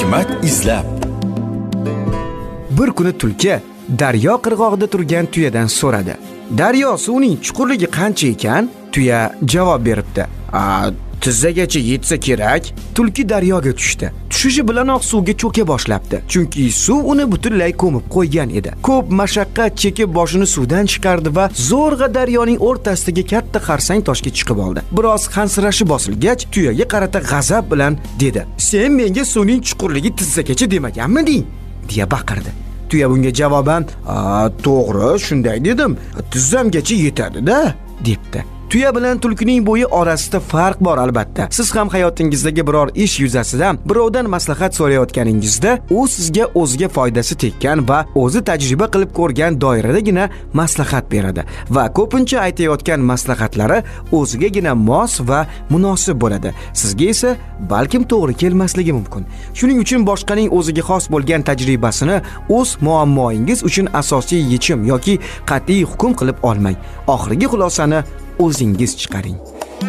hikmat izlab. Bir kuni tulki daryo qirg'og'ida turgan tuyadan so'radi. Daryo suvining chuqurligi qancha ekan? Tuya javob beribdi. Tizzagacha yetsa kerak. Tulki daryoga tushdi. Tushishi bilanoq suvga cho'ka boshlabdi. Chunki suv uni butunlay ko'mib qo'ygan edi. Ko'p mashaqqat chekib boshini suvdan chiqardi va zo'rg'a daryoning o'rtasidagi katta xarsang toshga chiqib oldi. Biroz hansirashi bosilgach, tuyaga qarata g'azab bilan dedi: "Sen menga suvning chuqurligi tizzagacha demaganmiding?" deya baqirdi. Tuya bunga javoban: "To'g'ri, shunday dedim. Tizzamgacha yetadi-da", debdi. Tuya bilan tulkining bo'yi orasida farq bor albatta. Siz ham hayotingizdagi biror ish yuzasidan birovdan maslahat so'rayotganingizda, u sizga o'ziga foydasi tekkan va o'zi tajriba qilib ko'rgan doiradagina maslahat beradi va ko'pincha aytayotgan maslahatlari o'zigagina mos va munosib bo'ladi. Sizga esa balkim to'g'ri kelmasligi mumkin. Shuning uchun boshqaning o'ziga xos bo'lgan tajribasini o'z muammoingiz uchun asosiy yechim yoki qat'iy hukm qilib olmang. Oxirgi xulosani o'zingiz chiqaring.